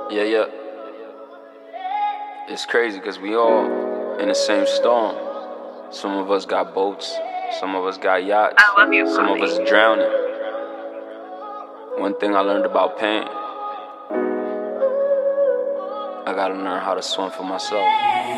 Yeah, yeah. It's crazy because we all in the same storm. Some of us got boats, some of us got yachts, I love you, some of us drowning. One thing I learned about pain, I gotta learn how to swim for myself.